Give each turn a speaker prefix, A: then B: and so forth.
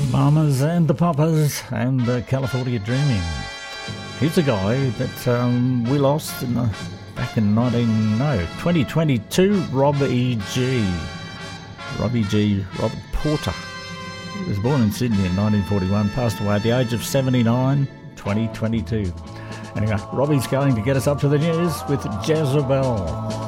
A: Mamas and the Papas and California Dreaming. Here's a guy that we lost back in 2022, Robbie G. Robert Porter. He was born in Sydney in 1941, passed away at the age of 79, 2022. Anyway, Robbie's going to get us up to the news with Jezebel.